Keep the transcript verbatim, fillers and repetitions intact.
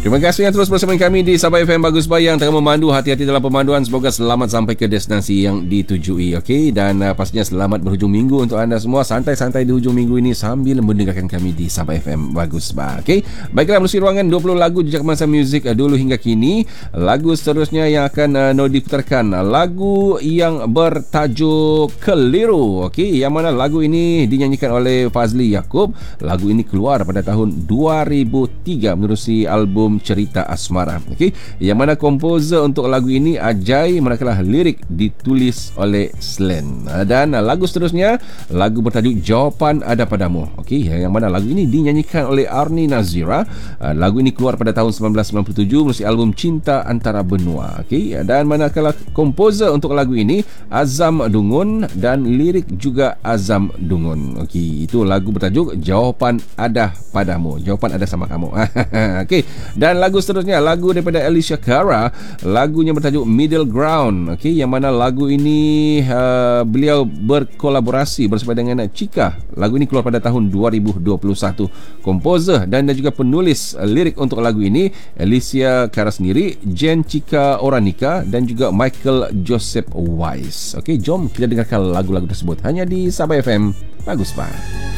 Terima kasih yang terus bersama kami di Sabah F M Bagus Bayang tengah memandu. Hati-hati dalam pemanduan. Semoga selamat sampai ke destinasi yang ditujui. Okey, dan uh, pastinya selamat berhujung minggu untuk anda semua. Santai-santai di hujung minggu ini sambil mendengarkan kami di Sabah F M Bagus Bayang. Okey, baiklah, menerusi ruangan dua puluh lagu jejak masa muzik uh, dulu hingga kini. Lagu seterusnya yang akan uh, no diputarkan, uh, lagu yang bertajuk Keliru. Okey, yang mana lagu ini dinyanyikan oleh Fazli Yaakob. Lagu ini keluar pada tahun dua ribu tiga menerusi album Cerita Asmara. Okey, yang mana komposer untuk lagu ini Ajay, manakala lirik ditulis oleh Slen. Dan lagu seterusnya lagu bertajuk Jawapan Ada Padamu. Okey, yang mana lagu ini dinyanyikan oleh Arni Nazira. Lagu ini keluar pada tahun sembilan belas sembilan puluh tujuh menerusi album Cinta Antara Benua. Okey, dan manakala komposer untuk lagu ini Azam Dungun dan lirik juga Azam Dungun. Okey, itu lagu bertajuk Jawapan Ada Padamu. Jawapan ada sama kamu. Okey, dan lagu seterusnya lagu daripada Alicia Cara, lagunya bertajuk Middle Ground. Okey, yang mana lagu ini uh, beliau berkolaborasi bersama dengan Chika. Lagu ini keluar pada tahun dua ribu dua puluh satu. Komposer dan juga penulis uh, lirik untuk lagu ini Alicia Cara sendiri, Jen Chika Oranika dan juga Michael Joseph Wise. Okey, jom kita dengarkan lagu-lagu tersebut hanya di Sabah F M Bagus Pak.